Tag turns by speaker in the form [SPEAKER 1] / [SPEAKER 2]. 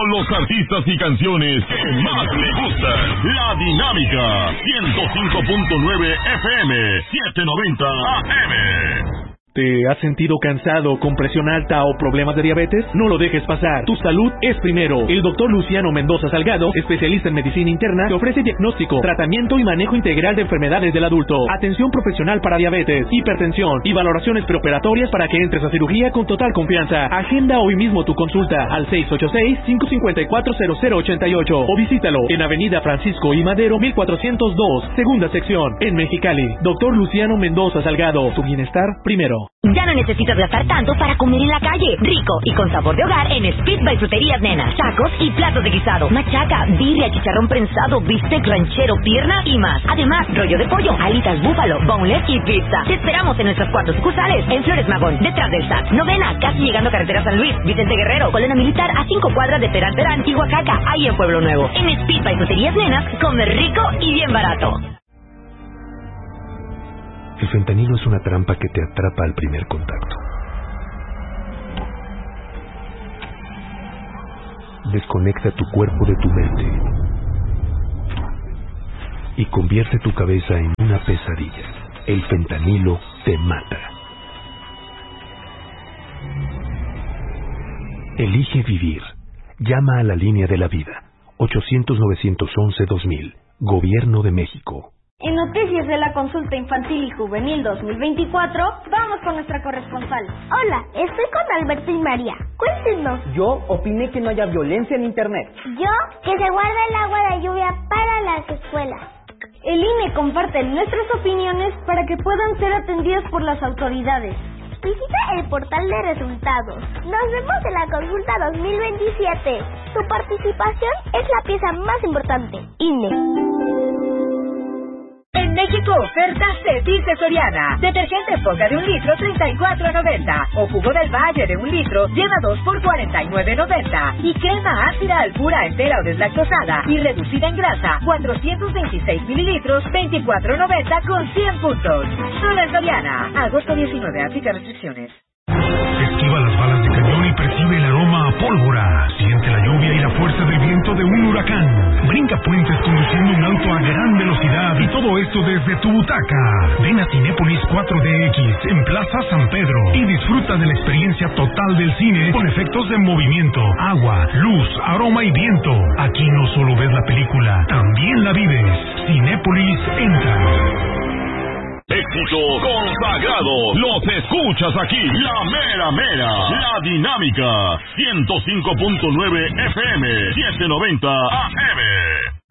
[SPEAKER 1] con los artistas y canciones que más le gustan. La Dinámica, 105.9 FM, 790 AM.
[SPEAKER 2] ¿Te has sentido cansado, con presión alta o problemas de diabetes? No lo dejes pasar. Tu salud es primero. El Dr. Luciano Mendoza Salgado, especialista en medicina interna, te ofrece diagnóstico, tratamiento y manejo integral de enfermedades del adulto, atención profesional para diabetes, hipertensión y valoraciones preoperatorias para que entres a cirugía con total confianza. Agenda hoy mismo tu consulta al 686-554-0088 o visítalo en Avenida Francisco I. Madero, 1402, segunda sección, en Mexicali. Dr. Luciano Mendoza Salgado, tu bienestar primero.
[SPEAKER 3] Ya no necesitas gastar tanto para comer en la calle. Rico y con sabor de hogar en Speed by Fruterías Nenas. Tacos y platos de guisado, machaca, birria, chicharrón prensado, bistec ranchero, pierna y más. Además, rollo de pollo, alitas búfalo, boneless y pizza. Te esperamos en nuestras 4 sucursales. En Flores Magón, detrás del SAT. Novena, casi llegando a Carretera San Luis. Vicente Guerrero, Colonia Militar, a 5 cuadras de Terán Terán y Oaxaca. Ahí en Pueblo Nuevo. En Speed by Fruterías Nenas, comer rico y bien barato.
[SPEAKER 4] El fentanilo es una trampa que te atrapa al primer contacto. Desconecta tu cuerpo de tu mente y convierte tu cabeza en una pesadilla. El fentanilo te mata. Elige vivir. Llama a la línea de la vida. 800-911-2000. Gobierno de México.
[SPEAKER 5] En Noticias de la Consulta Infantil y Juvenil 2024, vamos con nuestra corresponsal.
[SPEAKER 6] Hola, estoy con Alberto y María. Cuéntenos.
[SPEAKER 7] Yo opiné que no haya violencia en Internet.
[SPEAKER 6] Yo, que se guarde el agua de lluvia para las escuelas.
[SPEAKER 5] El INE comparte nuestras opiniones para que puedan ser atendidas por las autoridades.
[SPEAKER 6] Visita el portal de resultados. Nos vemos en la consulta 2027. Tu participación es la pieza más importante. INE.
[SPEAKER 8] En México, ofertas Cetiste Soriana. Detergente Foca de 1 litro, $34.90. O jugo del Valle de 1 litro, lleva 2 por $49.90. Y crema ácida Alpura entera o deslactosada y reducida en grasa, 426 mililitros, $24.90 con 100 puntos. Solo en Soriana. Agosto 19, aplica restricciones.
[SPEAKER 9] Esquiva las balas de cañón y percibe el aroma a pólvora. Siente la lluvia y la fuerza del viento de un huracán. Brinca puentes conduciendo un auto a gran velocidad y todo esto desde tu butaca. Ven a Cinépolis 4DX en Plaza San Pedro y disfruta de la experiencia total del cine con efectos de movimiento, agua, luz, aroma y viento. Aquí no solo ves la película, también la vives. Cinépolis entra.
[SPEAKER 1] Éxito consagrado, los escuchas aquí, la mera mera, la Dinámica, 105.9 FM, 790 AM.